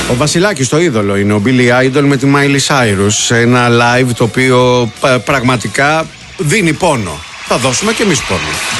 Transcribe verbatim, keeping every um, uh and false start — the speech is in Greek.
Ο Βασιλάκης το είδωλο είναι ο Billy Idol με τη Miley Cyrus. Ένα live το οποίο πραγματικά δίνει πόνο. Θα δώσουμε και εμείς πόνο.